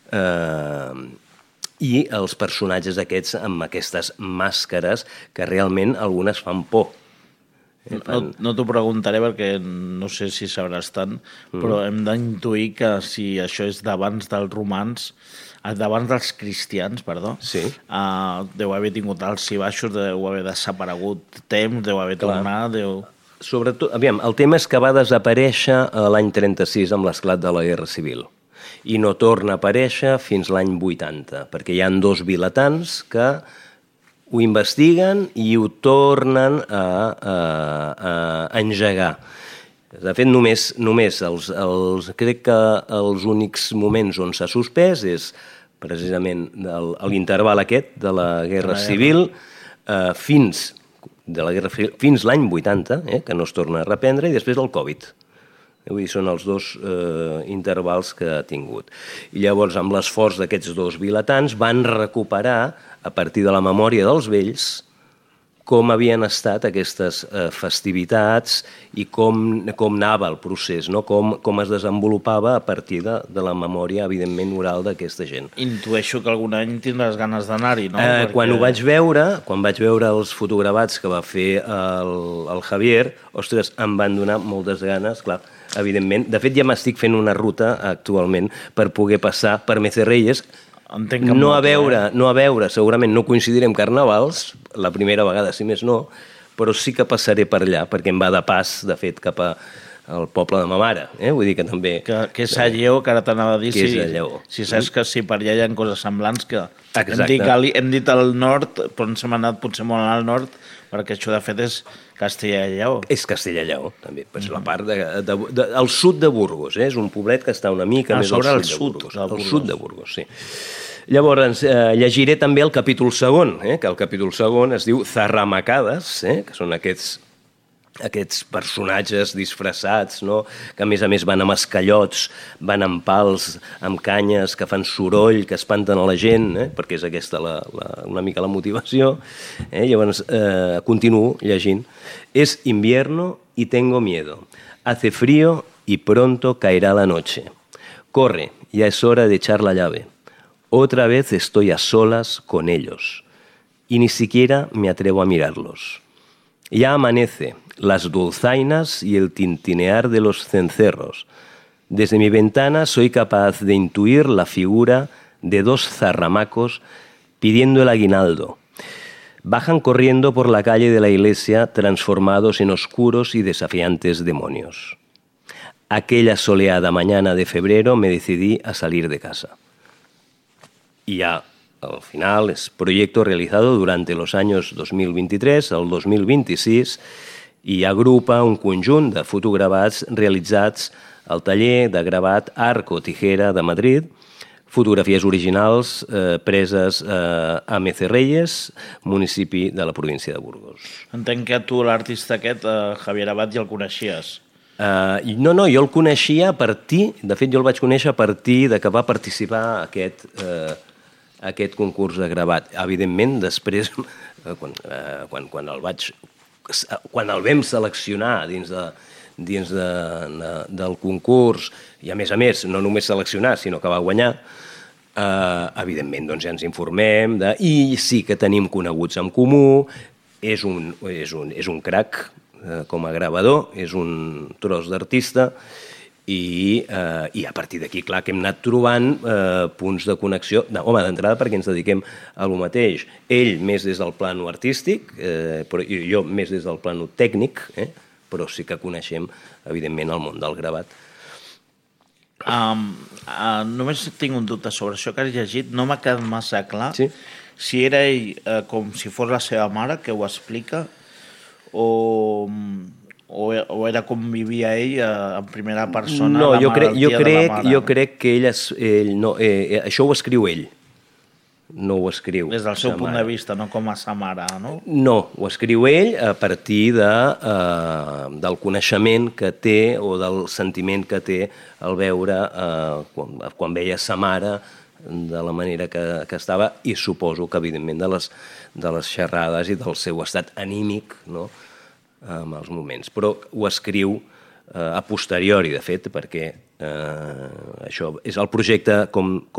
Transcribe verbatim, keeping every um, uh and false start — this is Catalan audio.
eh, i els personatges aquests amb aquestes màscares que realment algunes fan por. Eh, fan... No, no t'ho preguntaré perquè no sé si sabràs tant, mm. però hem d'intuir que si això és d'abans dels romans, d'abans dels cristians, perdó, sí. uh, deu haver tingut alts i baixos, deu haver desaparegut temps, deu haver tornat... Deu... Sobretot, aviam, el tema és que va desaparèixer l'any trenta-sis amb l'esclat de la Guerra Civil i no torna a aparèixer fins l'any vuitanta, perquè hi ha dos vilatans que ho investiguen i ho tornen a, a, a engegar. De fet, només, només els, els, crec que els únics moments on s'ha suspès és precisament el, l'interval aquest de la Guerra Civil eh, fins, de la Guerra Civil, fins l'any vuitanta, eh, que no es torna a reprendre, i després el Covid. Vull dir, són els dos eh, intervals que ha tingut. I llavors, amb l'esforç d'aquests dos vilatans, van recuperar, a partir de la memòria dels vells, com havien estat aquestes eh, festivitats i com, com anava el procés, no? com, com es desenvolupava a partir de, de la memòria, evidentment, oral d'aquesta gent. Intueixo que algun any tindràs ganes d'anar-hi, no? Eh, Perquè... Quan ho vaig veure, quan vaig veure els fotogravats que va fer el, el Javier, ostres, em van donar moltes ganes, clar, evidentment. De fet, ja m'estic fent una ruta actualment per poder passar per Mecerreyes, no a veure, eh? no a veure, segurament no coincidirem carnavals, la primera vegada, si més no, però sí que passaré per allà, perquè em va de pas, de fet, cap a al poble de ma mare, eh? Vull dir que també... Que, que és a Lleó, que ara t'anava a dir, que si, si saps que sí, per allà hi ha coses semblants, que hem dit, que hem dit al nord, però ens hem anat potser molt al nord, perquè això de fet és Castella i Lleó. És Castella i Lleó, també, però és la part de, de, de, al sud de Burgos, eh? És un poblet que està una mica ah, més al sud, sud de Burgos. de Burgos. Al sud de Burgos, sí. Llavors, eh, llegiré també el capítol segon, eh? Que el capítol segon es diu Zarramacades, eh? Que són aquests, aquests personatges disfressats, no? Que a més a més van amb escallots, van amb pals, amb canyes, que fan soroll, que espanten a la gent, eh? Perquè és aquesta la, la, una mica la motivació. Eh? Llavors, eh, continuo llegint. Es invierno y tengo miedo. Hace frío y pronto caerá la noche. Corre, ya es hora de echar la llave. Otra vez estoy a solas con ellos y ni siquiera me atrevo a mirarlos. Ya amanece, las dulzainas y el tintinear de los cencerros. Desde mi ventana soy capaz de intuir la figura de dos zarramacos pidiendo el aguinaldo. Bajan corriendo por la calle de la iglesia transformados en oscuros y desafiantes demonios. Aquella soleada mañana de febrero me decidí a salir de casa. Y ya, al final, es proyecto realizado durante los años dos mil vint-i-tres al dos mil vint-i-sis i agrupa un conjunt de fotogravats realitzats al taller de gravat Arco Tijera de Madrid, fotografies originals eh, preses eh, a Mecerreyes, municipi de la província de Burgos. Entenc que tu, l'artista aquest, eh, Javier Abad, ja el coneixies. Uh, no, no, jo el coneixia a partir, de fet jo el vaig conèixer a partir de que va participar a aquest, uh, aquest concurs de gravat. Evidentment, després, uh, quan, uh, quan, quan, el vaig, quan el vam seleccionar dins, de, dins de, de, del concurs, i a més a més, no només seleccionar, sinó que va guanyar, uh, evidentment doncs ja ens informem, de, i sí que tenim coneguts en comú, és un, és un, és un crac, com a gravador, és un tros d'artista i, eh, i a partir d'aquí, clar, que hem anat trobant eh, punts de connexió, de, home, d'entrada perquè ens dediquem a lo mateix. Ell més des del plano artístic, eh, però jo més des del plano tècnic, eh, però sí que coneixem, evidentment, el món del gravat. Um, uh, només tinc un dubte sobre això que has llegit, no m'ha quedat massa clar. Sí? Si era ell uh, com si fos la seva mare, que ho explica, O, o, o era com vivia ell en primera persona? No, jo crec, jo, crec, jo crec que ell, es, ell no, eh, això ho escriu ell, no ho escriu des del seu punt de vista, no com a sa mare, no? No, ho escriu ell a partir de, eh, del coneixement que té o del sentiment que té al veure eh, quan, quan veia sa mare de la manera que, que estava, i suposo que evidentment de les, de les xerrades i del seu estat anímic, no?, en els moments. Però ho escriu eh, a posteriori, de fet, perquè eh, això és el projecte com, com